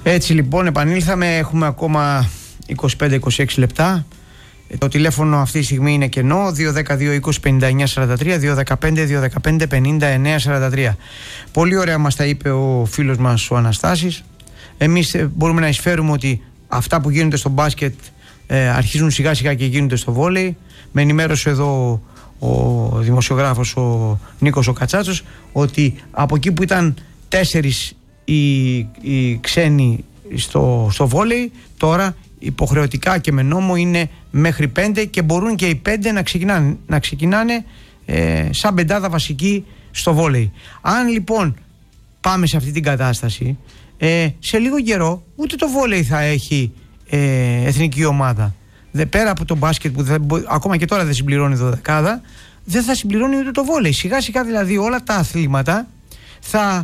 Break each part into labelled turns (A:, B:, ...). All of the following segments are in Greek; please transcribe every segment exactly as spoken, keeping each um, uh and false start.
A: Έτσι λοιπόν επανήλθαμε, έχουμε ακόμα είκοσι πέντε είκοσι έξι λεπτά. Το τηλέφωνο αυτή τη στιγμή είναι κενό, δύο ένα δύο είκοσι πενήντα εννιά σαράντα τρία, δύο ένα πέντε δύο ένα πέντε πενήντα εννιά σαράντα τρία. Πολύ ωραία μας τα είπε ο φίλος μας ο Αναστάσης. Εμείς μπορούμε να εισφέρουμε ότι αυτά που γίνονται στο μπάσκετ ε, αρχίζουν σιγά σιγά και γίνονται στο βόλεϊ. Με ενημέρωσε εδώ ο δημοσιογράφος ο Νίκος ο Κατσάτσος ότι από εκεί που ήταν τέσσερις οι, οι ξένοι στο, στο βόλεϊ, τώρα υποχρεωτικά και με νόμο είναι μέχρι πέντε και μπορούν και οι πέντε να ξεκινάνε, να ξεκινάνε ε, σαν πεντάδα βασική στο βόλεϊ. Αν λοιπόν πάμε σε αυτή την κατάσταση, ε, σε λίγο καιρό ούτε το βόλεϊ θα έχει ε, εθνική ομάδα. Δε, πέρα από το μπάσκετ που δεν, ακόμα και τώρα δεν συμπληρώνει δωδεκάδα, δεν θα συμπληρώνει ούτε το βόλεϊ. Σιγά σιγά δηλαδή όλα τα αθλήματα θα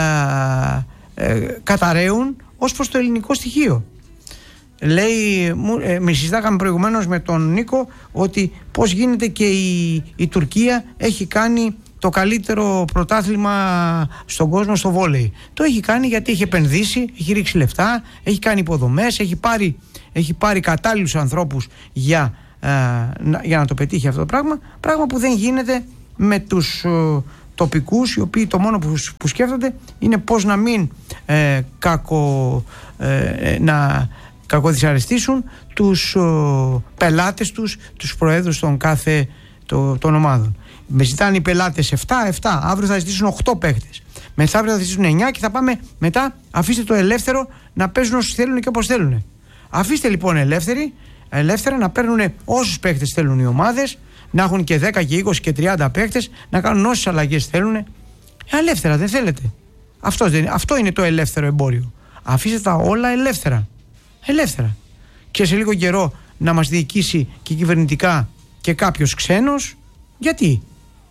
A: ε, ε, καταραίουν ως προς το ελληνικό στοιχείο. Λέει, ε, με συζητάγαμε προηγουμένως με τον Νίκο ότι πώς γίνεται και η, η Τουρκία έχει κάνει το καλύτερο πρωτάθλημα στον κόσμο στο βόλεϊ. Το έχει κάνει γιατί έχει επενδύσει, έχει ρίξει λεφτά, έχει κάνει υποδομές, έχει πάρει, έχει πάρει κατάλληλους ανθρώπους για, ε, να, για να το πετύχει αυτό το πράγμα. Πράγμα που δεν γίνεται με τους ε, τοπικούς, οι οποίοι το μόνο που, που σκέφτονται είναι πώς να μην ε, κακο, ε, να κακοδυσαρεστήσουν τους ο, πελάτες τους, τους προέδρους των κάθε το, των ομάδων. Με ζητάνε οι πελάτες επτά, επτά, αύριο θα ζητήσουν οκτώ παίχτες. Μεθαύριο θα ζητήσουν εννιά και θα πάμε μετά. Αφήστε το ελεύθερο να παίζουν όσους θέλουν και όπως θέλουν. Αφήστε λοιπόν ελεύθεροι, ελεύθερα να παίρνουν όσους παίχτες θέλουν οι ομάδες, να έχουν και δέκα και είκοσι και τριάντα παίχτες, να κάνουν όσες αλλαγές θέλουν. Ελεύθερα, δεν θέλετε. Αυτό, δεν, αυτό είναι το ελεύθερο εμπόριο. Αφήστε τα όλα ελεύθερα. Ελεύθερα. Και σε λίγο καιρό να μας διοικήσει και κυβερνητικά και κάποιος ξένος. Γιατί?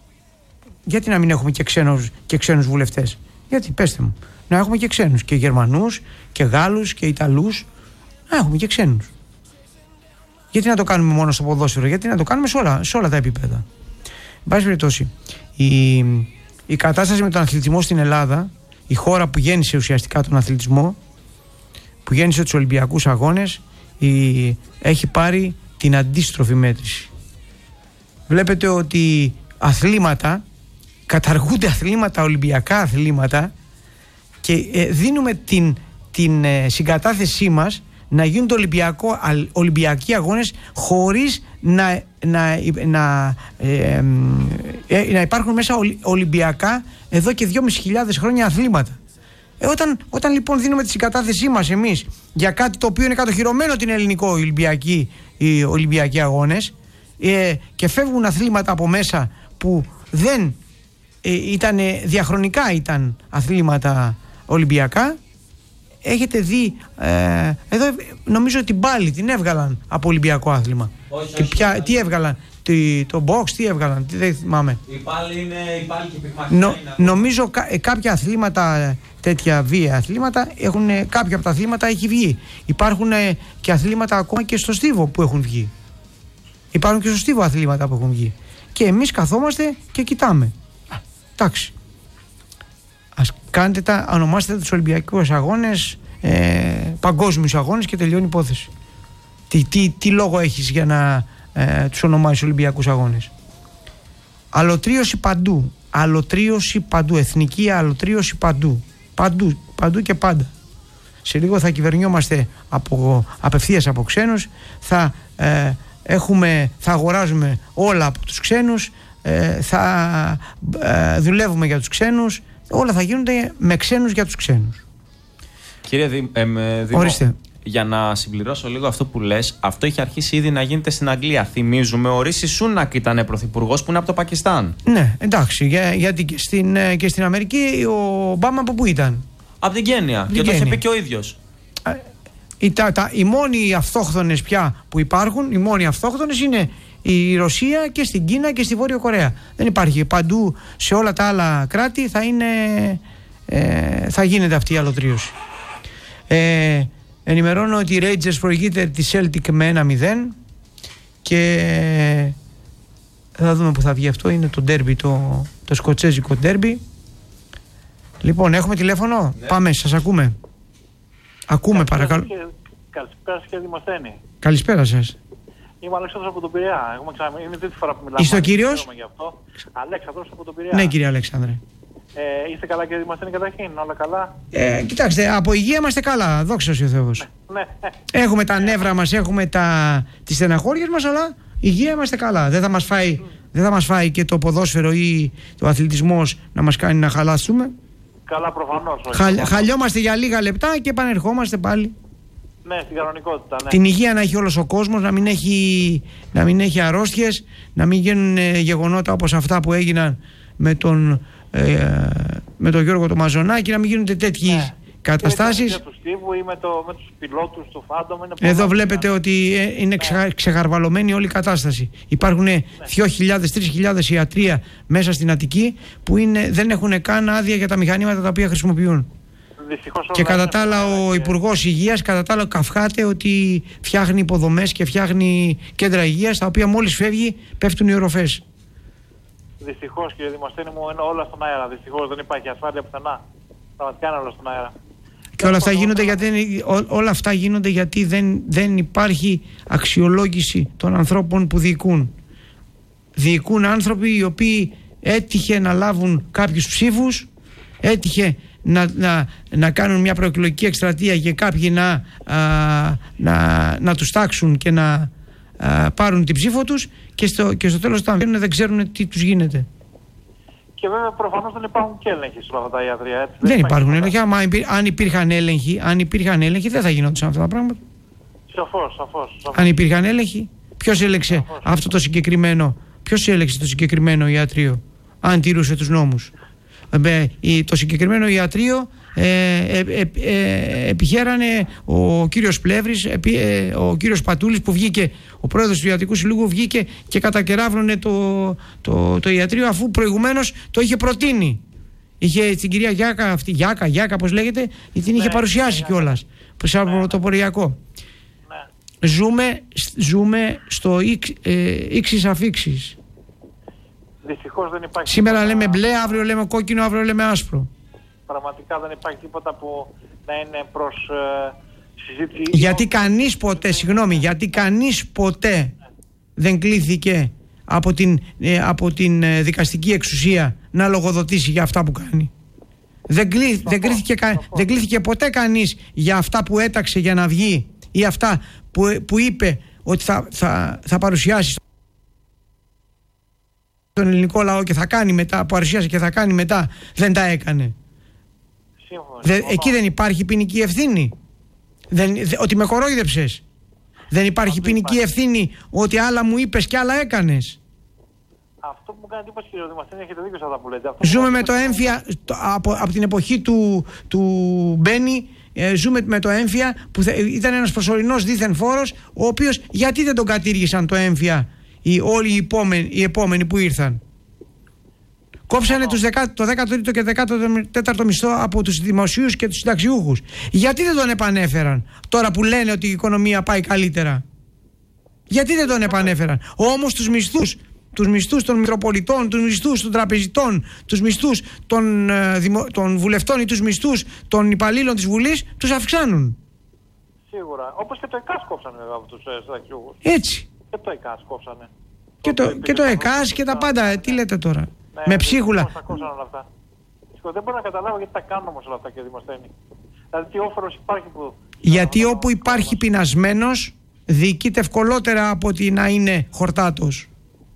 A: Γιατί να μην έχουμε και ξένους, και ξένους βουλευτές? Γιατί, πέστε μου, να έχουμε και ξένους, και Γερμανούς και Γάλλους και Ιταλούς, να έχουμε και ξένους. Γιατί να το κάνουμε μόνο στο ποδόσφαιρο? Γιατί να το κάνουμε σε όλα, σε όλα τα επίπεδα? Εν πάση περιπτώσει, η, η κατάσταση με τον αθλητισμό στην Ελλάδα, η χώρα που γέννησε ουσιαστικά τον αθλητισμό, που γέννησε τους Ολυμπιακούς Αγώνες, η, έχει πάρει την αντίστροφη μέτρηση. Βλέπετε ότι αθλήματα, καταργούνται αθλήματα, ολυμπιακά αθλήματα, και ε, δίνουμε την, την ε, συγκατάθεσή μας να γίνουν Ολυμπιακό, Ολυμπιακοί Αγώνες χωρίς να, να, να, ε, ε, να υπάρχουν μέσα Ολυμπιακά εδώ και δυόμισι χιλιάδες χρόνια αθλήματα. Ε, όταν, όταν λοιπόν δίνουμε τη συγκατάθεσή μας εμείς για κάτι το οποίο είναι κατοχυρωμένο την ελληνικό Ολυμπιακή, οι Ολυμπιακοί Αγώνες, ε, και φεύγουν αθλήματα από μέσα που δεν ε, ήταν διαχρονικά ήταν αθλήματα Ολυμπιακά, έχετε δει ε, εδώ νομίζω ότι πάλι την έβγαλαν από Ολυμπιακό άθλημα. Όχι, και ποια, όχι, τι έβγαλαν, το, το box τι έβγαλαν, τι, δεν θυμάμαι.
B: Η πάλι είναι η πάλι και πυγμαχικά.
A: Νο, νομίζω κα, ε, κάποια αθλήματα, τέτοια βία αθλήματα, έχουν, κάποια από τα αθλήματα έχει βγει. Υπάρχουν ε, και αθλήματα ακόμα και στο στίβο που έχουν βγει. Υπάρχουν και στο στίβο αθλήματα που έχουν βγει. Και εμείς καθόμαστε και κοιτάμε. Εντάξει. Ας κάνετε τα, ονομάστε τους Ολυμπιακούς Αγώνες ε, παγκόσμιους αγώνες και τελειώνει η υπόθεση. Τι, τι, τι λόγο έχεις για να ε, τους ονομάζεις Ολυμπιακούς Αγώνες? Αλωτρίωση παντού. Αλωτρίωση παντού. Εθνική αλωτρίωση παντού. Παντού, παντού και πάντα. Σε λίγο θα κυβερνιόμαστε από, απευθείας από ξένους. Θα, ε, έχουμε, θα αγοράζουμε όλα από τους ξένους. Ε, θα ε, δουλεύουμε για τους ξένους. Όλα θα γίνονται με ξένους για τους ξένους.
B: Κύριε Δη, ε, Δήμο,
A: ορίστε.
B: Για να συμπληρώσω λίγο αυτό που λες, αυτό έχει αρχίσει ήδη να γίνεται στην Αγγλία. Θυμίζουμε, ο Ρίση Σούνακ ήταν πρωθυπουργός που είναι από το Πακιστάν.
A: Ναι, εντάξει, για, γιατί και στην, και στην Αμερική ο Ομπάμα από πού ήταν?
B: Από την Κένια. Από και το είχε πει και ο ίδιος.
A: Οι, τα, τα, οι μόνοι αυτόχθονες πια που υπάρχουν, οι μόνοι αυτόχθονες είναι η Ρωσία και στην Κίνα και στη Βόρεια Κορέα. Δεν υπάρχει παντού, σε όλα τα άλλα κράτη θα είναι, ε, θα γίνεται αυτή η αλωτρίωση. Ε, ενημερώνω ότι η Rangers προηγείται τη Celtic με ένα μηδέν και θα δούμε που θα βγει αυτό. Είναι το ντέρμπι, το, το σκοτσέζικο ντέρμπι. Λοιπόν, έχουμε τηλέφωνο?
B: Ναι.
A: Πάμε, σας ακούμε. Ακούμε, παρακαλώ.
C: Καλησπέρα κύριε Δημοσθένη.
A: Καλησπέρα σας.
C: Είμαι ο Αλέξανδρος από τον Πειραιά. Έχουμε ξανα... Είναι τρίτη φορά που μιλάμε.
A: Είστε ο κύριος?
C: Αλέξανδρος από τον Πειραιά.
A: Ναι, κύριε Αλέξανδρε.
C: Ε, είστε καλά κύριε Δημοσθένη καταρχήν, όλα καλά?
A: Ε, κοιτάξτε, από υγεία είμαστε καλά, δόξα ο Θεός.
C: Ναι, ναι.
A: Έχουμε τα νεύρα μας, έχουμε τα... τις στεναχώριες μας, αλλά υγεία είμαστε καλά. Δεν θα μας φάει, mm. δεν θα μας φάει και το ποδόσφαιρο ή το αθλητισμός να μας κάνει να χαλάσουμε.
C: Καλά, προφανώς.
A: Χα... Χαλιόμαστε για λίγα λεπτά και επανερχόμαστε πάλι.
C: Ναι, στην κανονικότητα, ναι.
A: Την υγεία να έχει όλος ο κόσμος, να μην έχει, να μην έχει αρρώστιες, να μην γίνουν ε, γεγονότα όπως αυτά που έγιναν με τον, ε, με τον Γιώργο τον Μαζονάκη, να μην γίνονται τέτοιες ναι. καταστάσεις.
C: Και του Στίβου ή με, το, με τους πιλότους του Φάντομ.
A: Εδώ βλέπετε ότι ε, είναι ναι. ξεχαρβαλωμένη όλη η κατάσταση. Υπάρχουν ναι. δύο χιλιάδες με τρεις χιλιάδες ιατρία μέσα στην Αττική που είναι, δεν έχουν καν άδεια για τα μηχανήματα τα οποία χρησιμοποιούν. Και κατά τα άλλα ο Υπουργός Υγείας κατά τα άλλα καυχάται ότι φτιάχνει υποδομές και φτιάχνει κέντρα υγείας τα οποία μόλις φεύγει πέφτουν οι οροφές.
C: Δυστυχώς κύριε Δημοσθένη μου, είναι όλα στον αέρα. Δυστυχώς δεν υπάρχει ασφάλεια πουθενά. Πραγματικά είναι όλα στον αέρα.
A: Και όλα αυτά γίνονται γιατί, ό, όλα αυτά γίνονται γιατί δεν, δεν υπάρχει αξιολόγηση των ανθρώπων που διοικούν. Διοικούν άνθρωποι οι οποίοι έτυχε να λάβουν κάποιους ψήφους, έτυχε Να, να, να κάνουν μια προεκλογική εκστρατεία και κάποιοι να, α, να, να τους τάξουν και να α, πάρουν την ψήφο τους και στο, και στο τέλος όταν βγαίνουν δεν ξέρουν τι τους γίνεται.
C: Και βέβαια προφανώς δεν υπάρχουν και έλεγχοι σε όλα αυτά τα ιατρία. Έτσι.
A: Δεν, δεν υπάρχουν έλεγχοι. Άμα υπή, αν, υπήρχαν έλεγχοι, αν υπήρχαν έλεγχοι δεν θα γινόντουσαν αυτά τα πράγματα.
C: Σαφώς, σαφώς.
A: Αν υπήρχαν έλεγχοι, ποιος έλεξε σαφώς. αυτό το συγκεκριμένο, ποιος έλεξε το συγκεκριμένο ιατρείο, αν τηρούσε τους νόμους. Το συγκεκριμένο ιατρείο ε, ε, ε, ε, επιχαίρανε ο κύριος Πλεύρης, ε, ο κύριος Πατούλης που βγήκε, ο πρόεδρος του Ιατρικού Συλλόγου βγήκε και κατακεράβρωνε το, το, το ιατρείο αφού προηγουμένως το είχε προτείνει. Είχε την κυρία Γιάκα, αυτή, Γιάκα, Γιάκα πώς λέγεται, την είχε ναι, παρουσιάσει ναι, κιόλας σαν ναι. πρωτοποριακό. Ναι. Ζούμε, ζούμε στο ύξης αφήξης.
C: Δυστυχώς δεν υπάρχει.
A: Σήμερα τίποτα... λέμε μπλε, αύριο λέμε κόκκινο, αύριο λέμε άσπρο.
C: Πραγματικά δεν υπάρχει τίποτα που να είναι προς ε, συζήτηση.
A: Γιατί κανείς ποτέ, συγγνώμη, γιατί κανείς ποτέ δεν κλήθηκε από την, ε, από την ε, δικαστική εξουσία να λογοδοτήσει για αυτά που κάνει. Δεν, κλεί, σοφό, δεν, κλήθηκε, δεν κλήθηκε ποτέ κανείς για αυτά που έταξε για να βγει ή αυτά που, που είπε ότι θα, θα, θα παρουσιάσει τον ελληνικό λαό και θα κάνει μετά, παρουσίασε και θα κάνει μετά, δεν τα έκανε.
C: Σύμφωνα,
A: Δε, εκεί δεν υπάρχει ποινική ευθύνη. Δεν, δε, ότι με κορόιδεψες. Δεν υπάρχει ποινική υπάρχει. ευθύνη ότι άλλα μου είπες και άλλα έκανες.
C: Αυτό που μου κάνει εντύπωση κύριε Δημοσθένη, έχετε δίκιο σε αυτά που λέτε.
A: Ζούμε με το έμφυα το, από, από την εποχή του, του Μπένι. Ε, ζούμε με το έμφυα που θε, ήταν ένας προσωρινός δίθεν φόρος, ο οποίος γιατί δεν τον κατήργησαν το έμφυα οι, όλοι οι επόμενοι, οι επόμενοι που ήρθαν. Κόψανε τους δεκα, το δέκατο τρίτο και δέκατο τέταρτο μισθό από τους δημοσίους και τους συνταξιούχους. Γιατί δεν τον επανέφεραν τώρα που λένε ότι η οικονομία πάει καλύτερα? Γιατί δεν τον επανέφεραν? Όμως τους μισθούς, τους μισθούς των Μητροπολιτών, τους μισθούς των τραπεζιτών, τους μισθούς των, ε, δημο, των βουλευτών ή τους μισθούς των υπαλλήλων της Βουλής τους αυξάνουν.
C: Σίγουρα. Όπως και το ΕΚΑΣ κόψανε βέβαια από τους ε, συνταξιούχους.
A: Έτσι.
C: Και το ΕΚΑΣ κόψανε.
A: Και το, το, και το ΕΚΑΣ και τα πάντα. Ναι. Τι λέτε τώρα? Ναι, με ψίχουλα.
C: Όλα αυτά. Δεν μπορώ να καταλάβω γιατί τα κάνουν όμως όλα αυτά και Δημοσθένη. Δηλαδή τι όφελος υπάρχει που...
A: Γιατί όπου υπάρχει πεινασμένος διοικείται ευκολότερα από ότι να είναι χορτάτος.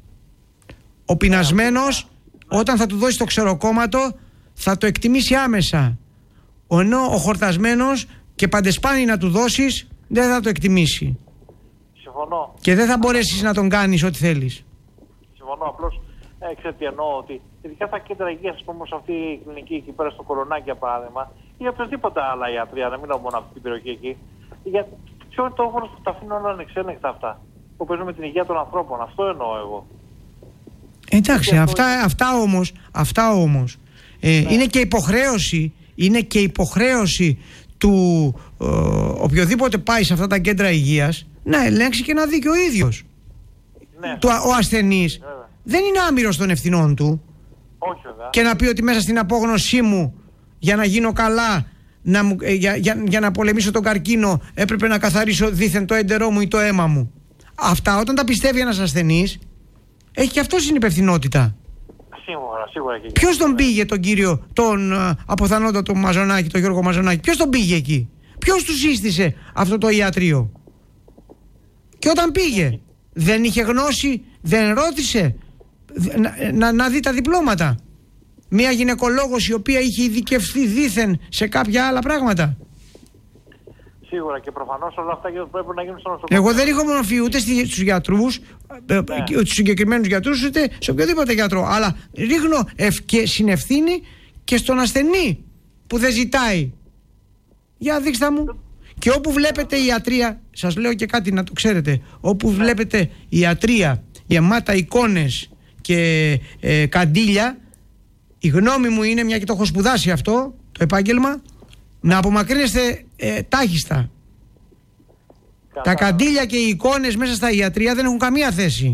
A: Ο πεινασμένος ναι. όταν θα του δώσει το ξεροκόμματο θα το εκτιμήσει άμεσα. Ενώ ο χορτασμένος και παντεσπάνι να του δώσεις δεν θα το εκτιμήσει.
C: Συμφωνώ.
A: Και δεν θα μπορέσεις να τον κάνεις ό,τι θέλεις.
C: Συμφωνώ απλώς. Ε, ξέρετε τι εννοώ, ότι ειδικά τα κέντρα υγείας, ας πούμε, σε αυτή η κλινική εκεί πέρα στο Κορονάκι για παράδειγμα, ή οποιοδήποτε άλλα ιατρία, να μην λέω μόνο αυτή την περιοχή εκεί, για ποιο είναι το όφελος που τα αφήνουν όλα ανεξέλεγκτα αυτά, που παίζουν με την υγεία των ανθρώπων, αυτό εννοώ εγώ.
A: Εντάξει, αυτά, είναι... αυτά όμως, αυτά όμως ε, ναι. είναι και υποχρέωση, είναι και υποχρέωση του ε, οποιοδήποτε πάει σε αυτά τα κέντρα υγείας να ελέγξει και να δει και ο ίδιος. Ναι. Το, ο ασθενής βέβαια. Δεν είναι άμυρος των ευθυνών του.
C: Όχι, βέβαια.
A: Και να πει ότι μέσα στην απόγνωσή μου για να γίνω καλά να μου, ε, για, για, για να πολεμήσω τον καρκίνο έπρεπε να καθαρίσω δήθεν το έντερό μου ή το αίμα μου. Αυτά όταν τα πιστεύει ένας ασθενής, έχει και αυτό την υπευθυνότητα.
C: Σίγουρα, σίγουρα.
A: Ποιος τον πήγε τον κύριο, τον uh, αποθανότατο Μαζονάκη, τον Γιώργο Μαζονάκη, ποιος τον πήγε εκεί? Ποιος του σύστησε αυτό το ιατρείο? Και όταν πήγε, δεν είχε γνώση, δεν ρώτησε να, να, να δει τα διπλώματα? Μια γυναικολόγος η οποία είχε ειδικευθεί δήθεν σε κάποια άλλα πράγματα.
C: Σίγουρα, και προφανώς όλα αυτά πρέπει να γίνουν στο νοσοκομείο.
A: Εγώ δεν έχω μονοφεί ούτε στους γιατρούς, ναι. στους συγκεκριμένους γιατρούς, ούτε σε οποιοδήποτε γιατρό. Αλλά ρίχνω ευκαι, συνευθύνη και στον ασθενή που δεν ζητάει. Για δείξτε μου. Και όπου βλέπετε ιατρία, σας λέω και κάτι να το ξέρετε, όπου βλέπετε ιατρία γεμάτα εικόνες και ε, καντήλια, η γνώμη μου είναι, μια και το έχω σπουδάσει αυτό το επάγγελμα, να απομακρύνεστε ε, τάχιστα. Κατά... Τα καντήλια και οι εικόνες μέσα στα ιατρεία δεν έχουν καμία θέση.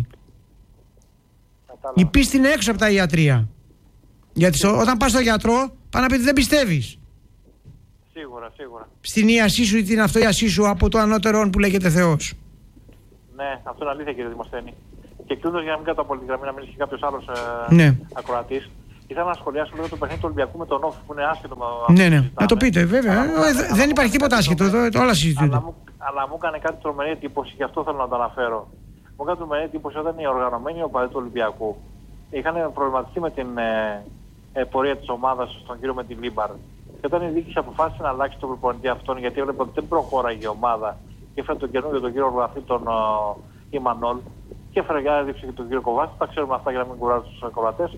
A: Κατά... Η πίστη είναι έξω από τα ιατρεία. Γιατί στο, όταν πας στο γιατρό, πάνε να πει ότι δεν πιστεύεις.
C: Σίγουρα, σίγουρα.
A: Στην ιασή σου ή την αυτοίασή σου από το ανώτερο που λέγεται Θεός.
C: Ναι, αυτό είναι αλήθεια, κύριε Δημοσθένη. Και εκτός για να μην κάτω από τη γραμμή, να μιλήσει κάποιος άλλος ε,
A: ναι.
C: ακροατής. Ήθελα να σχολιάσω λίγο το παιχνίδι του Ολυμπιακού με τον Όφη που είναι άσχετο με αυτό.
A: Ναι, ναι, να το πείτε, βέβαια. Αλλά, ε, δεν υπάρχει τίποτα άσχετο εδώ, όλα συζητούνται.
C: Αλλά, αλλά μου έκανε κάτι τρομερή εντύπωση, γι' αυτό θέλω να το αναφέρω. Μου έκανε τρομερή εντύπωση όταν οι οργανωμένοι οπαδοί του Ολυμπιακού είχαν προβληματιστεί με την ε, ε, πορεία της ομάδας στον κύριο Μεντιλίμπαρ. Και όταν η διοίκηση αποφάσισε να αλλάξει τον προπονητή αυτόν, γιατί έβλεπε ότι δεν προχώραγε η ομάδα και έφερε τον καινούριο τον κύριο Οργαθή, τον uh, Ιμανόλ, και έφερε για έδειξε και τον κύριο Κοβάτη. Τα ξέρουμε αυτά για να μην κουράζουν τους ακροατές.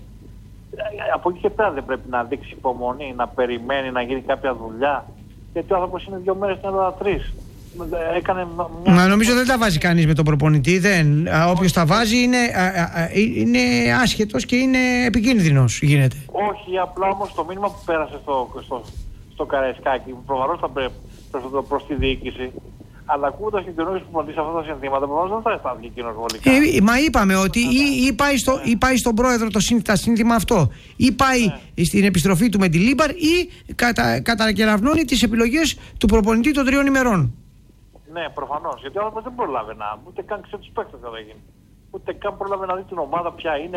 C: Από εκεί και πέρα δεν πρέπει να δείξει υπομονή, να περιμένει να γίνει κάποια δουλειά. Γιατί ο άνθρωπος είναι δύο μέρες στην Ελλάδα, τρεις. Έκανε μια...
A: Μα νομίζω δεν τα βάζει κανείς με τον προπονητή. Δεν. Όποιος τα βάζει είναι, α, α, είναι άσχετος και είναι επικίνδυνος, γίνεται.
C: Όχι, απλά όμως το μήνυμα που πέρασε στο, στο, στο Καραϊσκάκι, προφανώς θα πρέπει προς τη διοίκηση. Αλλά ακούγοντας και καινούριους προπονητές σε αυτά τα συνθήματα, προφανώς δεν θα αισθάνθηκε εκείνος βολικά.
A: Ε, μα είπαμε ότι ή, ή, πάει στο, ή πάει στον πρόεδρο το σύνθημα, σύνθημα αυτό, ή πάει ναι. στην επιστροφή του Μεντιλίμπαρ, ή κατα, κατακεραυνώνει τις επιλογές του προπονητή των τριών ημερών.
C: Ναι, προφανώς. Γιατί ο άνθρωπος δεν πρόλαβε να. Ούτε καν ξέρει τους παίκτες θα γίνει. Ούτε καν πρόλαβε να δει την ομάδα ποια είναι,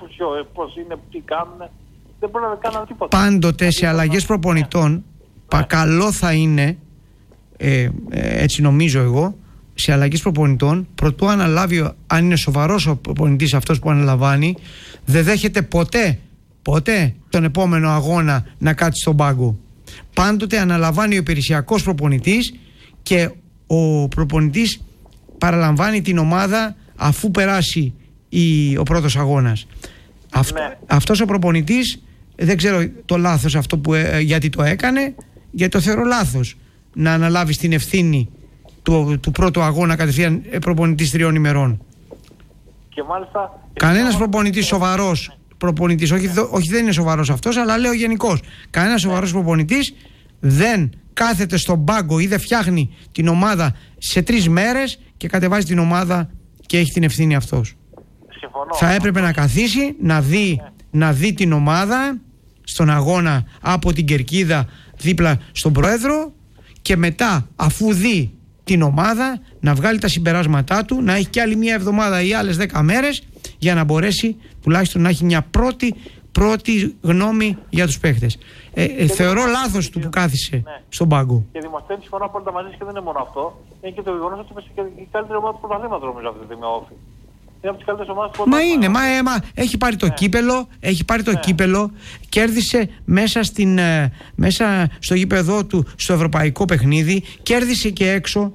C: πώς είναι, τι κάνουν. Δεν πρόλαβε καν να δει τίποτα.
A: Πάντοτε σε αλλαγές προπονητών, ναι. καλό θα είναι. Ε, ε, έτσι νομίζω εγώ, σε αλλαγές προπονητών, προτού αναλάβει, αν είναι σοβαρός ο προπονητής αυτός που αναλαμβάνει, δεν δέχεται ποτέ ποτέ τον επόμενο αγώνα να κάτσει στον πάγκο. Πάντοτε αναλαμβάνει ο υπηρεσιακός προπονητής και ο προπονητής παραλαμβάνει την ομάδα αφού περάσει η, ο πρώτος αγώνας. Αυτ, ναι. Αυτός ο προπονητής, δεν ξέρω το λάθος αυτό που, ε, γιατί το έκανε, γιατί το θεωρώ λάθος να αναλάβει την ευθύνη του, του πρώτου αγώνα κατευθείαν προπονητής τριών ημερών.
C: Και μάλιστα...
A: Κανένας προπονητής σοβαρός προπονητής, όχι, όχι δεν είναι σοβαρός αυτός, αλλά λέω γενικώς, κανένας σοβαρός προπονητής δεν κάθεται στον πάγκο ή δεν φτιάχνει την ομάδα σε τρεις μέρες και κατεβάζει την ομάδα και έχει την ευθύνη αυτός.
C: Συμφωνώ.
A: Θα έπρεπε να καθίσει, να δει, να δει την ομάδα στον αγώνα από την κερκίδα δίπλα στον πρόεδρο και μετά, αφού δει την ομάδα, να βγάλει τα συμπεράσματά του, να έχει και άλλη μια εβδομάδα ή άλλες δέκα μέρες για να μπορέσει τουλάχιστον να έχει μια πρώτη, πρώτη γνώμη για τους παίχτες. Ε, ε, θεωρώ λάθος του που κάθισε ναι. στον πάγκο.
C: Και Δημοσθένη, συμφωνώ απόλυτα μαζί και δεν είναι μόνο αυτό. Είναι και το γεγονός ότι είναι και η καλύτερη ομάδα του πρωταθλήματος νομίζω αυτή τη στιγμή. Είναι από τις καλύτερες ομάδες του
A: Μα είναι, μα, ε, μα έχει πάρει το ναι. κύπελο, έχει πάρει το ναι. κύπελο, κέρδισε μέσα, στην, ε, μέσα στο γήπεδό του στο ευρωπαϊκό παιχνίδι, κέρδισε και έξω.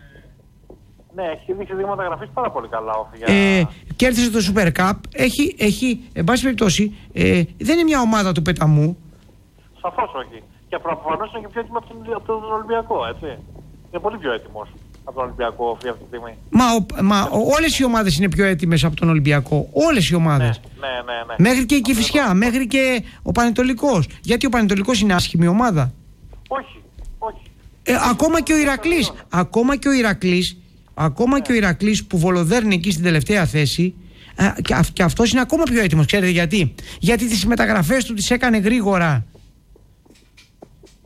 C: Ναι, έχει δείξει δείγματα γραφής πάρα πολύ καλά. Για...
A: Ε, κέρδισε το Super Cup, έχει, έχει εν πάση περιπτώσει, ε, δεν είναι μια ομάδα του πεταμού.
C: Σαφώς όχι. Και προφανώς είναι και πιο έτοιμο από τον Ολυμπιακό, έτσι. Είναι πολύ πιο έτοιμος από τον Ολυμπιακό αυτή τη στιγμή.
A: Μα, ο, μα όλες οι ομάδες είναι πιο έτοιμες από τον Ολυμπιακό. Όλες οι ομάδες.
C: Ναι, ναι, ναι, ναι.
A: Μέχρι και η Κηφισιά, μέχρι και ο Πανετολικός. Γιατί ο Πανετολικός είναι άσχημη ομάδα.
C: Όχι, όχι.
A: Ε, ακόμα και ο Ηρακλής. Ακόμα και ο Ηρακλής. Ακόμα και ο Ηρακλής που βολοδέρνει εκεί στην τελευταία θέση. Ε, και, αυ, και αυτός είναι ακόμα πιο έτοιμος. Ξέρετε γιατί? Γιατί τις μεταγραφές του τις έκανε γρήγορα.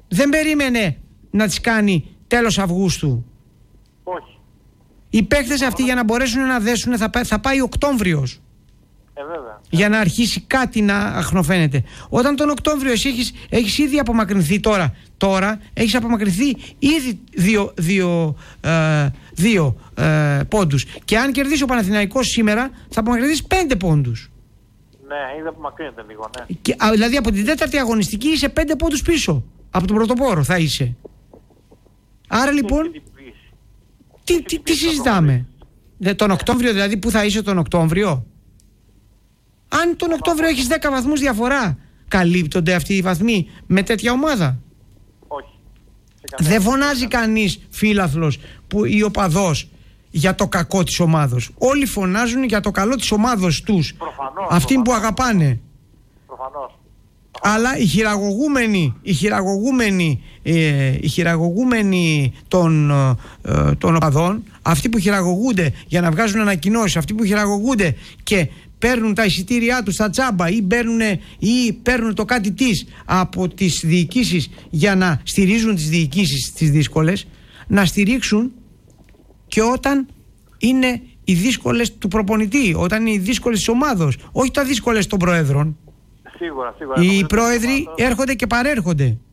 A: δεν περίμενε να τις κάνει τέλος Αυγούστου.
C: Όχι.
A: Οι παίκτες αυτοί για να μπορέσουν να δέσουν θα, θα πάει Οκτώβριος.
C: Ε, βέβαια.
A: Για να αρχίσει κάτι να αχνοφαίνεται. Όταν τον Οκτώβριο εσύ έχεις, έχεις ήδη απομακρυνθεί τώρα, τώρα έχεις απομακρυνθεί ήδη δύο, δύο, ε, δύο ε, πόντους. Και αν κερδίσει ο Παναθηναϊκός σήμερα θα απομακρυνθείς πέντε πόντους.
C: Ναι, ήδη απομακρύνεται λίγο, ναι.
A: Και, α, δηλαδή από την τέταρτη αγωνιστική είσαι πέντε πόντους πίσω. Από τον πρωτοπόρο θα είσαι. Άρα λοιπόν, τι, τι, τι συζητάμε. Δε, τον Οκτώβριο δηλαδή, πού θα είσαι τον Οκτώβριο? Αν τον Οκτώβριο έχεις δέκα βαθμούς διαφορά, καλύπτονται αυτοί οι βαθμοί με τέτοια ομάδα?
C: Όχι.
A: Δεν φωνάζει κανείς φίλαθλος που, ή οπαδός για το κακό της ομάδος. Όλοι φωνάζουν για το καλό της ομάδος τους.
C: Προφανώς,
A: αυτοί που
C: προφανώς.
A: αγαπάνε.
C: Προφανώς.
A: Αλλά οι χειραγωγούμενοι, οι χειραγωγούμενοι, ε, οι χειραγωγούμενοι των, ε, των οπαδών, αυτοί που χειραγωγούνται για να βγάζουν ανακοινώσεις, αυτοί που χειραγωγούνται και παίρνουν τα εισιτήριά τους στα τσάμπα ή παίρνουν, ή παίρνουν το κάτι της από τις διοικήσεις για να στηρίζουν τις διοικήσεις τις δύσκολες, να στηρίξουν και όταν είναι οι δύσκολες του προπονητή, όταν είναι οι δύσκολες της ομάδος, όχι τα δύσκολες των προέδρων.
C: Σίγουρα, σίγουρα.
A: Οι πρόεδροι έρχονται και παρέρχονται.